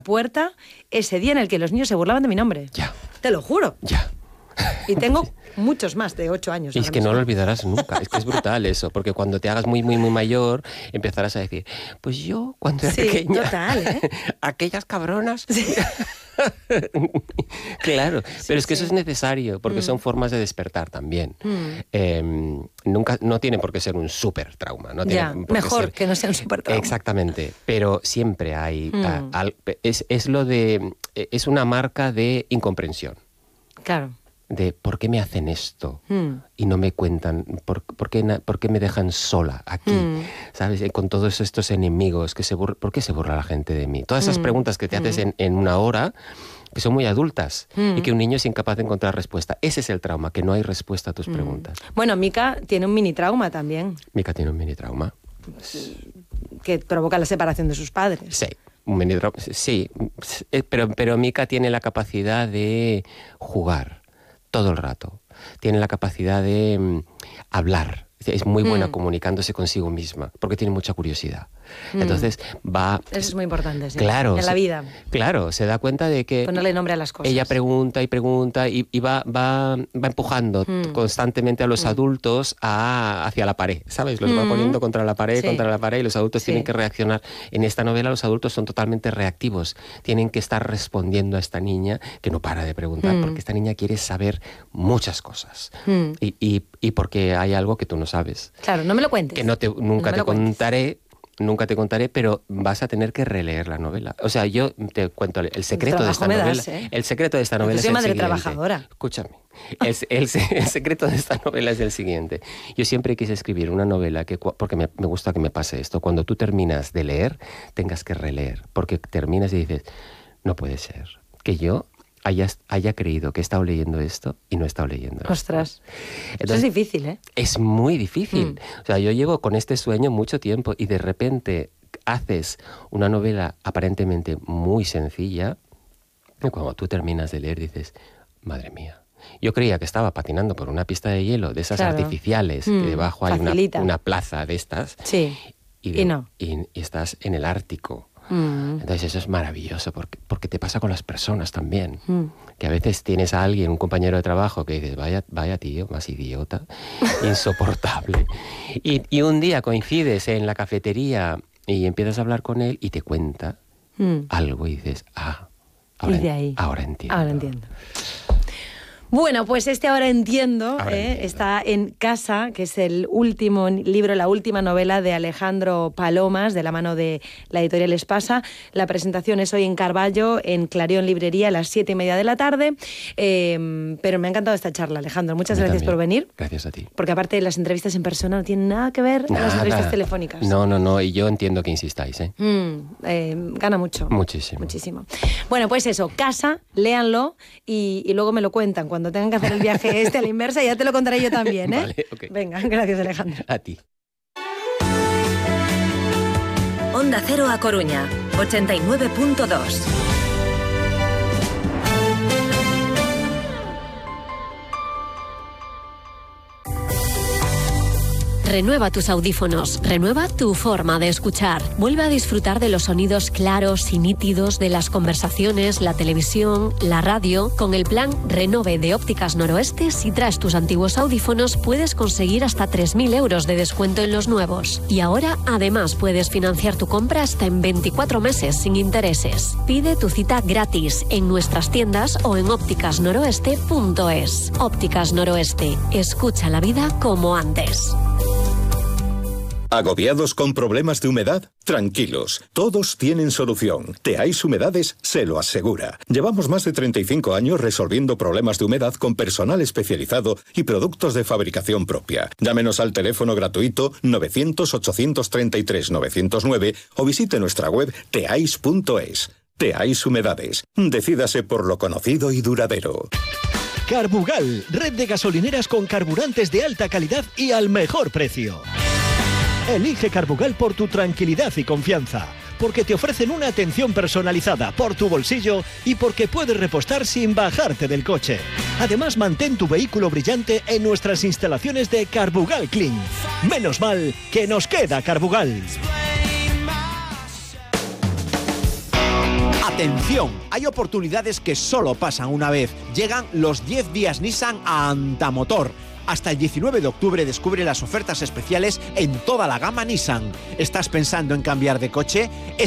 puerta ese día en el que los niños se burlaban de mi nombre. Ya. Te lo juro. Ya. Y tengo muchos más de 8 años. Y es que no lo olvidarás nunca. Es que es brutal eso, porque cuando te hagas muy, muy, muy mayor, empezarás a decir, pues yo, cuando era pequeña, total, ¿eh? aquellas cabronas... Sí. Claro, pero es que eso es necesario, porque son formas de despertar también. Nunca, no tiene por qué ser un súper trauma. No tiene por mejor qué ser, que no sea un súper trauma. Exactamente, pero siempre hay... es una marca de incomprensión. Claro. De ¿por qué me hacen esto? Y no me cuentan, ¿por qué me dejan sola aquí? ¿Sabes? Con todos estos enemigos, ¿por qué se burla la gente de mí? Todas esas preguntas que te haces en una hora, que son muy adultas, y que un niño es incapaz de encontrar respuesta. Ese es el trauma, que no hay respuesta a tus preguntas. Bueno, Mika tiene un mini trauma también. Mika tiene un mini trauma. Que provoca la separación de sus padres. Sí. Sí, pero Mika tiene la capacidad de jugar todo el rato. Tiene la capacidad de hablar. Es muy buena comunicándose consigo misma, porque tiene mucha curiosidad. Entonces va... Eso es muy importante, sí. Claro. En la vida. Claro, se da cuenta de que... Ponerle nombre a las cosas. Ella pregunta y pregunta y va empujando constantemente a los adultos hacia la pared, ¿sabes? Los va poniendo contra la pared, y los adultos tienen que reaccionar. En esta novela los adultos son totalmente reactivos. Tienen que estar respondiendo a esta niña que no para de preguntar, porque esta niña quiere saber muchas cosas. Y porque hay algo que tú no sabes. Claro, no me lo cuentes. Que nunca te contaré, pero vas a tener que releer la novela. O sea, yo te cuento el secreto de esta novela. El secreto de esta novela es el siguiente. Soy madre trabajadora. Escúchame. El secreto de esta novela es el siguiente. Yo siempre quise escribir una novela porque me gusta que me pase esto. Cuando tú terminas de leer, tengas que releer. Porque terminas y dices, no puede ser que yo haya creído que he estado leyendo esto y no he estado leyendo esto. Ostras, entonces, eso es difícil, ¿eh? Es muy difícil. O sea, yo llevo con este sueño mucho tiempo y de repente haces una novela aparentemente muy sencilla y cuando tú terminas de leer dices, madre mía. Yo creía que estaba patinando por una pista de hielo de esas artificiales, que debajo hay una plaza de estas. Sí, y no. Y estás en el Ártico. Entonces eso es maravilloso porque te pasa con las personas también, que a veces tienes a alguien, un compañero de trabajo que dices, vaya tío, más idiota, insoportable, y un día coincides en la cafetería y empiezas a hablar con él y te cuenta algo y dices, ahora entiendo. Bueno, pues Ahora Entiendo está en Casa, que es el último libro, la última novela de Alejandro Palomas, de la mano de la editorial Espasa. La presentación es hoy en Carballo, en Clarion Librería, a las 7:30 de la tarde. Pero me ha encantado esta charla, Alejandro. Muchas gracias por venir. Gracias a ti. Porque aparte las entrevistas en persona no tienen nada que ver con las entrevistas telefónicas. No, y yo entiendo que insistáis, ¿eh? Gana mucho. Muchísimo. Bueno, pues eso, Casa, léanlo y luego me lo cuentan cuando tengan que hacer el viaje a la inversa, ya te lo contaré yo también, ¿eh? Vale, okay. Venga, gracias, Alejandro. A ti. Onda Cero A Coruña, 89.2. Renueva tus audífonos, renueva tu forma de escuchar. Vuelve a disfrutar de los sonidos claros y nítidos de las conversaciones, la televisión, la radio. Con el plan Renove de Ópticas Noroeste, si traes tus antiguos audífonos, puedes conseguir hasta 3.000 euros de descuento en los nuevos. Y ahora, además, puedes financiar tu compra hasta en 24 meses sin intereses. Pide tu cita gratis en nuestras tiendas o en ópticasnoroeste.es. Ópticas Noroeste. Escucha la vida como antes. ¿Agobiados con problemas de humedad? Tranquilos, todos tienen solución. Teáis Humedades se lo asegura. Llevamos más de 35 años resolviendo problemas de humedad con personal especializado y productos de fabricación propia. Llámenos al teléfono gratuito 900-833-909 o visite nuestra web teais.es. Teáis Humedades. Decídase por lo conocido y duradero. Carbugal, red de gasolineras con carburantes de alta calidad y al mejor precio. Elige Carbugal por tu tranquilidad y confianza, porque te ofrecen una atención personalizada por tu bolsillo y porque puedes repostar sin bajarte del coche. Además, mantén tu vehículo brillante en nuestras instalaciones de Carbugal Clean. Menos mal que nos queda Carbugal. Atención, hay oportunidades que solo pasan una vez. Llegan los 10 días Nissan a Antamotor. Hasta el 19 de octubre descubre las ofertas especiales en toda la gama Nissan. ¿Estás pensando en cambiar de coche?